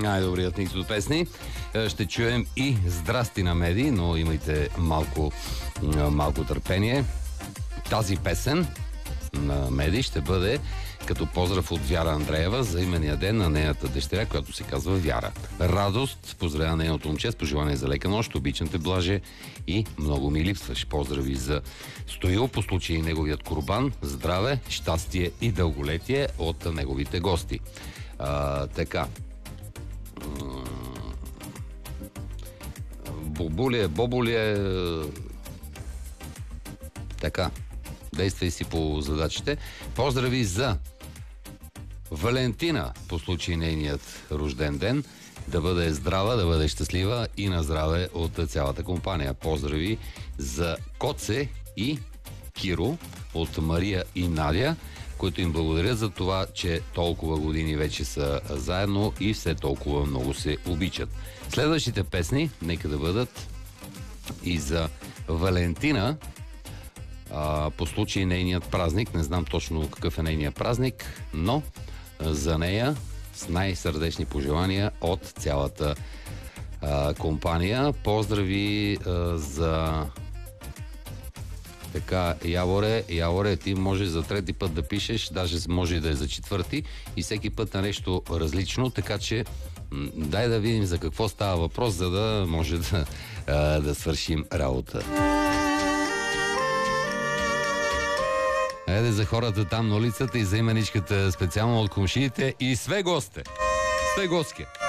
най-добрият микс от песни. Ще чуем и Здрасти на Меди, но имайте малко търпение. Тази песен на Меди ще бъде като поздрав от Вяра Андреева за именния ден на нейната дъщеря, която се казва Вяра. Радост, поздравя нейното момче с пожелание за лека нощ, обичам те, Блаже, и много ми липсваш. Поздрави за Стоил по случай неговият курбан, здраве, щастие и дълголетие от неговите гости. Така. Боболие. Така. Действай си по задачите. Поздрави за Валентина по случай нейният рожден ден. Да бъде здрава, да бъде щастлива и на здраве от цялата компания. Поздрави за Коце и Киро от Мария и Надя, които им благодарят за това, че толкова години вече са заедно и все толкова много се обичат. Следващите песни нека да бъдат и за Валентина, по случай нейният празник. Не знам точно какъв е нейният празник, но за нея с най-сърдечни пожелания от цялата компания. Поздрави за така, Яворе, ти може за трети път да пишеш, даже може и да е за четвърти и всеки път на нещо различно, така че дай да видим за какво става въпрос, за да може да свършим работа. Еде за хората там на улицата и за именичката специално от комшиите и све госте. Све гостке.